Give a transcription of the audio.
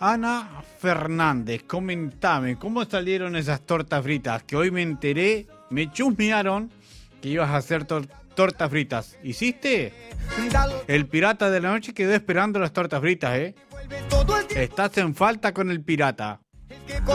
Ana Fernández, comentame, ¿cómo salieron esas tortas fritas? Que hoy me enteré, me chusmearon que ibas a hacer tortas fritas. ¿Hiciste? El pirata de la noche quedó esperando las tortas fritas, ¿eh? Estás en falta con el pirata.